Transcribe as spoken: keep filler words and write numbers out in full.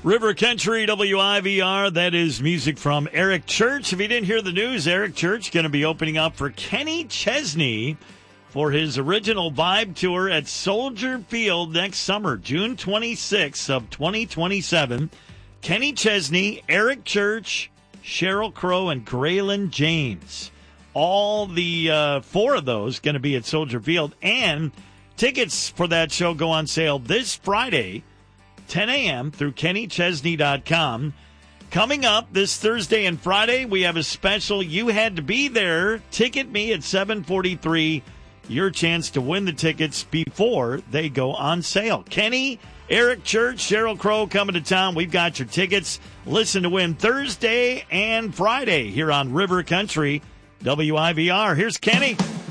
River Country, W I V R, that is music from Eric Church. If you didn't hear the news, Eric Church going to be opening up for Kenny Chesney for his original Vibe Tour at Soldier Field next summer, June twenty-sixth of twenty twenty-seven. Kenny Chesney, Eric Church, Sheryl Crow, and Graylin James. All the uh, four of those going to be at Soldier Field. And tickets for that show go on sale this Friday, ten a.m. through kenny chesney dot com. Coming up this Thursday and Friday, we have a special You Had to Be There. Ticket me at seven forty-three. Your chance to win the tickets before they go on sale. Kenny, Eric Church, Sheryl Crow coming to town. We've got your tickets. Listen to win Thursday and Friday here on River Country, W I V R. Here's Kenny.